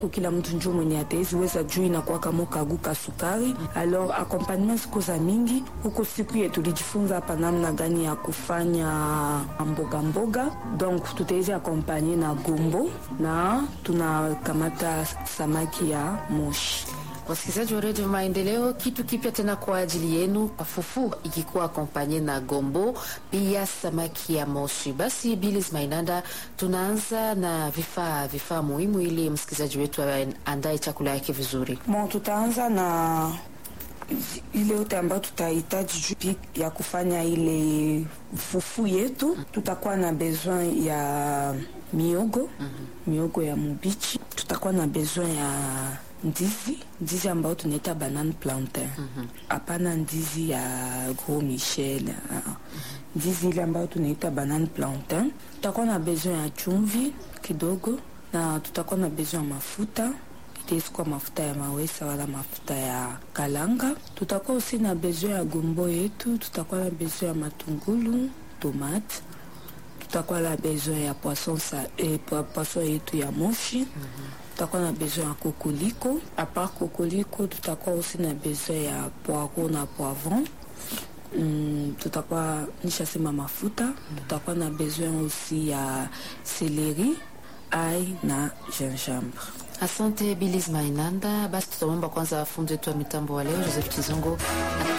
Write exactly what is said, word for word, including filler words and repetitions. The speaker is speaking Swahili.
Kila mtu njoo mwenye atezi weza juu inakuwa kama kaguka sukari. Alors accompagnement siku za mingi huko siku yetu tulijifunza hapa namna gani ya kufanya mboga mboga. Donc tutaweza accompagner na gombo na tunakamata samaki ya moshi. Wasikilizaji wa Radio Maendeleo, kitu kipya tena kwa ajili yenu, fufu ikikuwa akompanye na gombo pia samaki ya moshi. Basi Bilis Mainanda, tunaanza na vifaa vifaa muhimu ili msikilizaji wetu andae chakula yake vizuri. Bon, tutaanza na ile yote ambayo tutahitaji juu ya kufanya ile fufu yetu. Tutakuwa na besoin ya miogo, mm-hmm. miogo ya mubichi. Tutakuwa na besoin ya ndizi, ndizi ambayo tunaita banane plantain. Hapana mm-hmm. ndizi ya Gros Michel. Uh-huh. Ndizi ile ambayo tunaita banane plantain. Tutakuwa na besoin ya chumvi kidogo na tutakuwa na besoin ya mafuta. Kwa mafuta ya mawesa wala mafuta ya kalanga. Tutakuwa aussi na besoin ya gombo yetu. Tutakuwa na besoin ya matungulu, tomate. Tutakuwa na besoin ya poisson sa eh, poisson yetu ya moshi. Mm-hmm. Tutakuwa na besoin ya kokoliko. A part kokoliko, tutakuwa aussi na besoin ya poivron na poivron. Mm, tutakuwa nishasema mafuta. Mm-hmm. Tutakuwa na besoin aussi ya celery, ail na gingembre. Asante Bilis Mainanda. Basi tutamwomba kwanza fundi wetu wa mitambo wa leo Joseph Chizongo